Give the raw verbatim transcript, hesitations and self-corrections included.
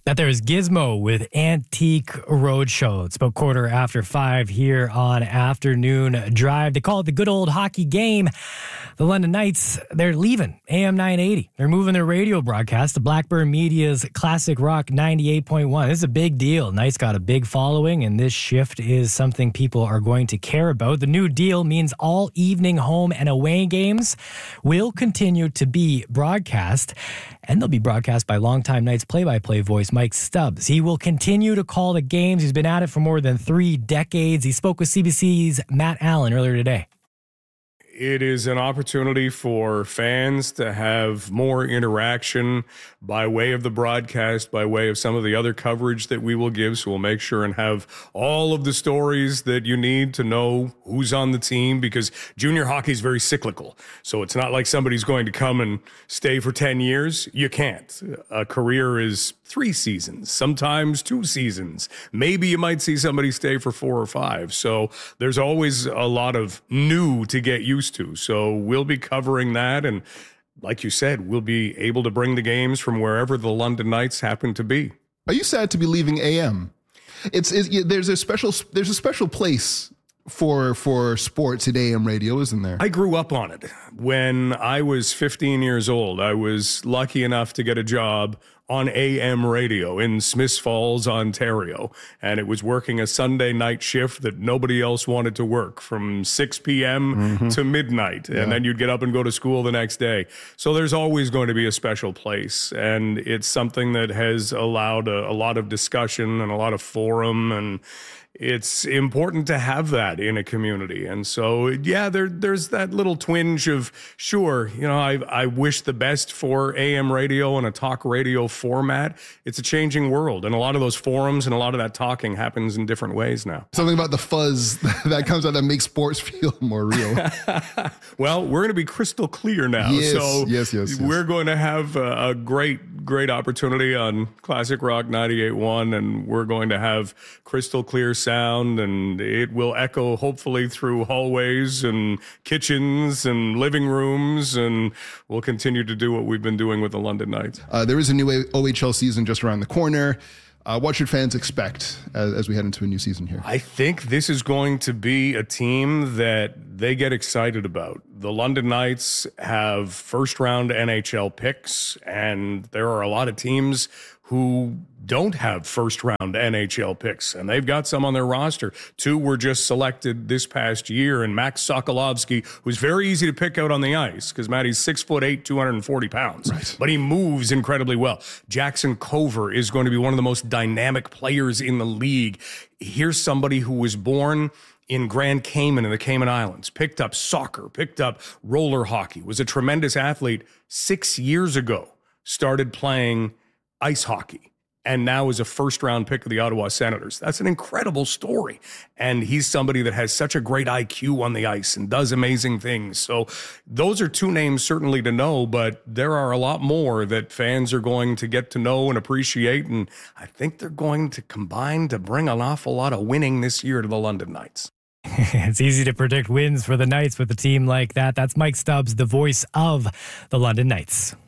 That there is Gizmo with Antique Roadshow. It's about quarter after five here on Afternoon Drive. They call it the good old hockey game. The London Knights, they're leaving A M nine eighty. They're moving their radio broadcast to Blackburn Media's Classic Rock ninety-eight point one. This is a big deal. Knights got a big following, and this shift is something people are going to care about. The new deal means all evening home and away games will continue to be broadcast, and they'll be broadcast by longtime Knights play-by-play voice Mike Stubbs. He will continue to call the games. He's been at it for more than three decades. He spoke with C B C's Matt Allen earlier today. It is an opportunity for fans to have more interaction by way of the broadcast, by way of some of the other coverage that we will give. So we'll make sure and have all of the stories that you need to know who's on the team, because junior hockey is very cyclical. So it's not like somebody's going to come and stay for ten years. You can't. A career is three seasons, sometimes two seasons. Maybe you might see somebody stay for four or five. So there's always a lot of new to get used to. So we'll be covering that. And like you said, we'll be able to bring the games from wherever the London Knights happen to be. Are you sad to be leaving A M? It's, it's there's a special there's a special place for for sports at A M radio, isn't there? I grew up on it. When I was fifteen years old, I was lucky enough to get a job on A M radio in Smiths Falls, Ontario. And it was working a Sunday night shift that nobody else wanted to work, from six p.m. Mm-hmm. to midnight. Yeah. And then you'd get up and go to school the next day. So there's always going to be a special place. And it's something that has allowed a, a lot of discussion and a lot of forum, and it's important to have that in a community. And so, yeah, there, there's that little twinge of, sure, you know, I, I wish the best for A M radio and a talk radio format. It's a changing world. And a lot of those forums and a lot of that talking happens in different ways now. Something about the fuzz that comes out that makes sports feel more real. Well, we're going to be crystal clear now. Yes, so yes, yes, yes. We're going to have a, a great, great opportunity on Classic Rock ninety-eight point one, and we're going to have crystal clear sound, and it will echo hopefully through hallways and kitchens and living rooms, and we'll continue to do what we've been doing with the London Knights. Uh, there is a new O H L season just around the corner. Uh, what should fans expect as, as we head into a new season here? I think this is going to be a team that they get excited about. The London Knights have first-round N H L picks, and there are a lot of teams who don't have first-round N H L picks, and they've got some on their roster. Two were just selected this past year, and Max Sokolovsky, who's very easy to pick out on the ice, because Matty's six foot eight, two hundred forty pounds, right, but he moves incredibly well. Jackson Cover is going to be one of the most dynamic players in the league. Here's somebody who was born in Grand Cayman in the Cayman Islands, picked up soccer, picked up roller hockey, was a tremendous athlete six years ago, started playing ice hockey, and now is a first-round pick of the Ottawa Senators. That's an incredible story. And he's somebody that has such a great I Q on the ice and does amazing things. So those are two names certainly to know, but there are a lot more that fans are going to get to know and appreciate, and I think they're going to combine to bring an awful lot of winning this year to the London Knights. It's easy to predict wins for the Knights with a team like that. That's Mike Stubbs, the voice of the London Knights.